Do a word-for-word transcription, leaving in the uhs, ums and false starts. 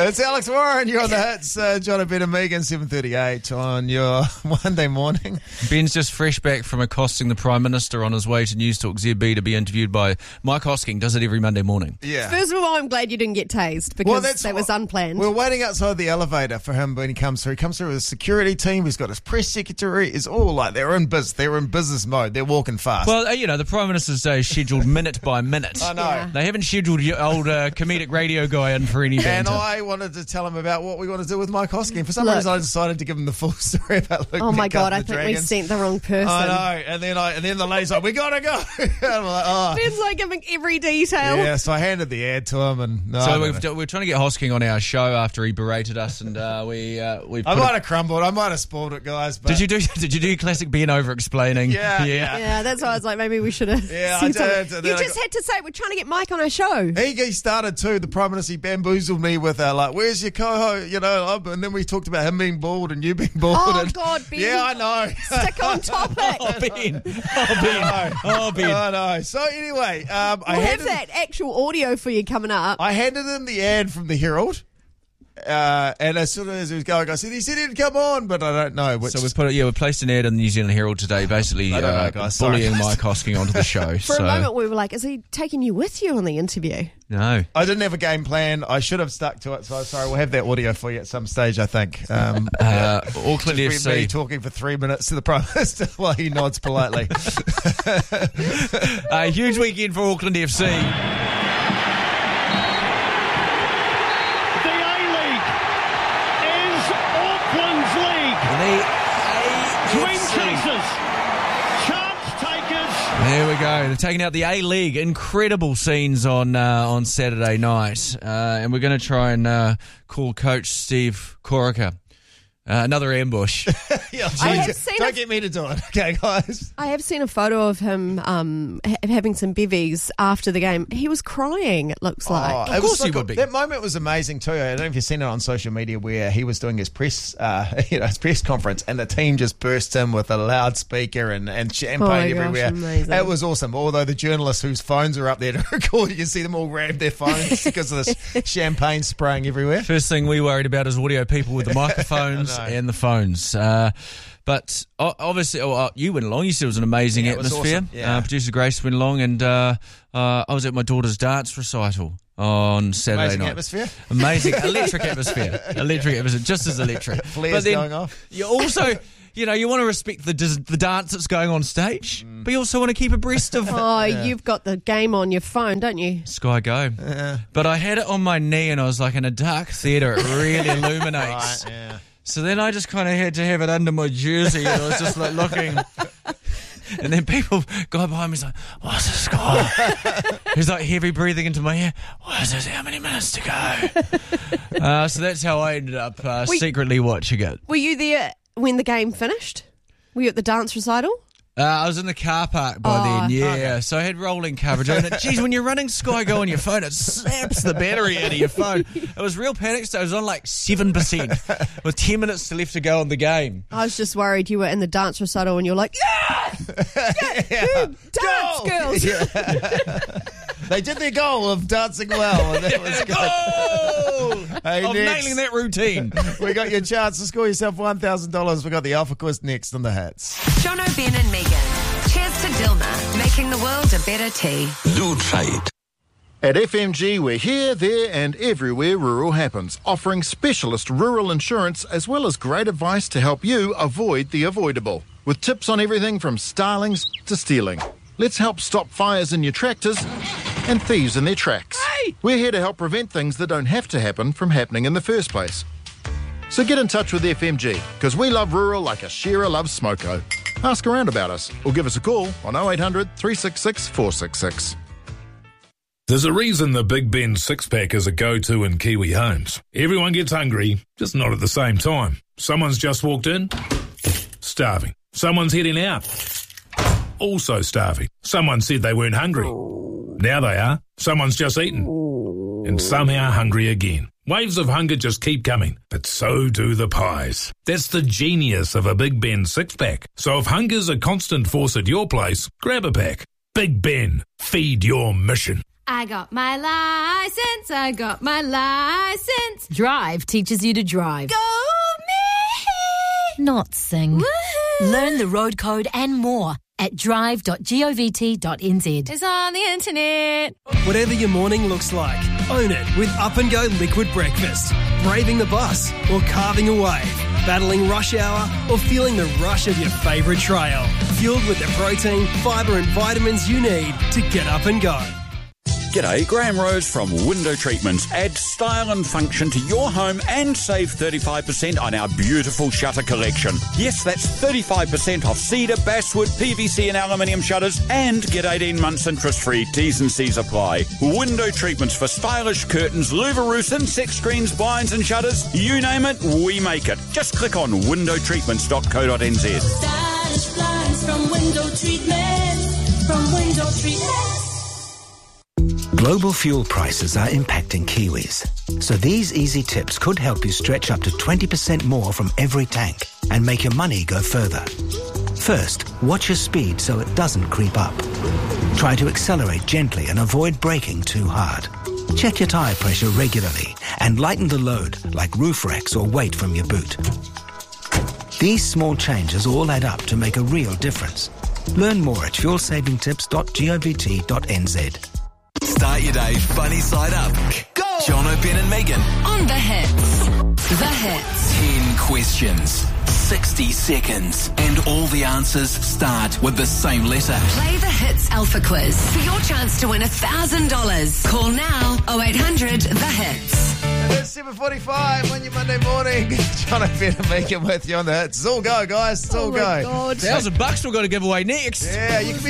It's Alex Warren. You're on the hits. Uh, John Ben and Megan, seven thirty-eight on your Monday morning. Ben's just fresh back from accosting the Prime Minister on his way to News Talk Z B to be interviewed by Mike Hosking. Does it every Monday morning. Yeah. First of all, I'm glad you didn't get tased because Well, that's that was what- unplanned. We're waiting outside the elevator for him when he comes through. He comes through with a security team. He's got his press secretary. It's all like they're in business. They're in business mode. They're walking fast. Well, uh, you know, the Prime Minister's day is scheduled minute by minute. I know. Yeah. They haven't scheduled your old uh, comedic radio guy in for any And banter. I wanted to tell him about what we want to do with Mike Hosking. For some Look. reason, I decided to give him the full story about Luke oh my Metcalf God, and I the think we Dragons. sent the wrong person. I know. And then I and then the lady's like, we gotta go. I'm like, oh. Ben's like giving every detail. Yeah, so I handed the ad to him, and no, I So don't we've, know. we're trying to get Hosking on our show after he berated us, and uh, we uh, we. I might have crumbled. I might have spoiled it, guys. But Did you do? Did you do your classic being over explaining? Yeah, yeah. Yeah, that's why I was like, maybe we should have. Yeah, sent I someone. did, and You then I just got- had to say we're trying to get Mike on our show. He, he started too. The Prime Minister he bamboozled me with uh, like, "Where's your co-host?" You know, uh, and then we talked about him being bald and you being bald. Oh, and, God, Ben. Yeah, I know. Stick on topic. Oh, Ben. Oh, Ben. Oh, Ben. I know. So anyway, um, I We'll have handed that actual audio for you coming up. I handed him the ad from the Herald. Uh, and as soon as he was going, I said, he said he'd come on, but I don't know. Which, So we've put it, yeah, we placed an ad in the New Zealand Herald today, basically I don't know, uh, guys. Sorry. bullying Mike Hosking onto the show. For so a moment, we were like, is he taking you with you on the interview? no, I didn't have a game plan. I should have stuck to it. So sorry, we'll have that audio for you at some stage, I think. Um, uh, Auckland F me, me C. talking for three minutes to the Prime Minister while he nods politely. A huge weekend for Auckland F C. Auckland's league. The Dream A F C. chasers. Chance takers. There we go. They're taking out the A League. Incredible scenes on uh, on Saturday night, uh, and we're going to try and uh, call Coach Steve Corica. Uh, another ambush. Yeah, I have geez, seen don't a- get me to do it, okay, guys? I have seen a photo of him um, ha- having some bevies after the game. He was crying, it looks like. Oh, Of it was course so he cool. would be. That moment was amazing too. I don't know if you've seen it on social media where he was doing his press, uh, you know, his press conference, and the team just burst in with a loudspeaker and, and champagne Oh my gosh, everywhere. amazing. It was awesome. Although the journalists whose phones are up there to record, you can see them all grab their phones because of this champagne spraying everywhere. First thing we worried about is audio people with the microphones I know. and the phones. Uh, but o- obviously, oh, uh, you went along. You said it was an amazing Yeah, it was atmosphere. awesome. Yeah. Uh, Producer Grace went along, and uh, uh, I was at my daughter's dance recital on Saturday Amazing night. atmosphere. Amazing electric atmosphere. Electric atmosphere, just as electric. Flares but then going off. You also, you know, you want to respect the the dance that's going on stage, Mm. but you also want to keep abreast of Oh, you've got the game on your phone, don't you? Sky Go. But I had it on my knee, and I was like, in a dark theatre, it really illuminates. Right, yeah. So then I just kind of had to have it under my jersey, and I was just like looking. And then people, guy behind me was like, what's this guy? He's like heavy breathing into my ear. What is this? How many minutes to go? uh, so that's how I ended up uh, We- secretly watching it. Were you there when the game finished? Were you at the dance recital? Uh, I was in the car park by Oh, then, yeah. So I had rolling coverage. And geez, when you're running Sky Go on your phone, it saps the battery out of your phone. It was real panic state. I was on like seven percent with ten minutes to left to go on the game. I was just worried you were in the dance recital and you're like, yeah, yeah, you dance Goal! girls. They did their goal of dancing well, and that was good. Oh! Hey, I'm next. nailing that routine. We got your chance to score yourself one thousand dollars. We got the Alpha Quiz next on the hits. John O'Ben and Megan. Cheers to Dilma, making the world a better tea. Lutrate. At F M G, we're here, there and everywhere rural happens, offering specialist rural insurance as well as great advice to help you avoid the avoidable. With tips on everything from starlings to stealing. Let's help stop fires in your tractors and thieves in their tracks. Hey! We're here to help prevent things that don't have to happen from happening in the first place. So get in touch with F M G, because we love rural like a shearer loves smoko. Ask around about us or give us a call on oh eight hundred, three six six, four six six. There's a reason the Big Ben six-pack is a go-to in Kiwi homes. Everyone gets hungry, just not at the same time. Someone's just walked in, starving. Someone's heading out, also starving. Someone said they weren't hungry. Now they are. Someone's just eaten, and somehow hungry again. Waves of hunger just keep coming, but so do the pies. That's the genius of a Big Ben six-pack. So if hunger's a constant force at your place, grab a pack. Big Ben, feed your mission. I got my license, I got my license. Drive teaches you to drive. Go me! Not sing. Woohoo! Learn the road code and more at drive dot govt dot n z. It's on the internet. Whatever your morning looks like, own it with Up and Go Liquid Breakfast. Braving the bus or carving a wave, battling rush hour or feeling the rush of your favourite trail. Fueled with the protein, fibre and vitamins you need to get up and go. G'day, Graham Rose from Window Treatments. Add style and function to your home and save thirty-five percent on our beautiful shutter collection. Yes, that's thirty-five percent off cedar, basswood, P V C and aluminium shutters, and get eighteen months interest-free. T's and C's apply. Window Treatments for stylish curtains, louver roofs, insect screens, blinds and shutters. You name it, we make it. Just click on window treatments dot co dot n z. Stylish blinds from Window Treatments. From Window Treatments. Global fuel prices are impacting Kiwis, so these easy tips could help you stretch up to twenty percent more from every tank and make your money go further. First, watch your speed so it doesn't creep up. Try to accelerate gently and avoid braking too hard. Check your tyre pressure regularly and lighten the load like roof racks or weight from your boot. These small changes all add up to make a real difference. Learn more at fuel saving tips dot govt dot n z. Start your day funny side up. Go! Jono, Ben and Megan. On the hits. The hits. Ten questions, sixty seconds, and all the answers start with the same letter. Play the Hits Alpha Quiz for your chance to win one thousand dollars. Call now oh eight hundred the hits. And it's seven forty-five on your Monday morning. John and Ben and Megan with you on the hits. It's all go, guys. It's all Oh my go. God. Thousand bucks we've got to give away next. Yeah, you can be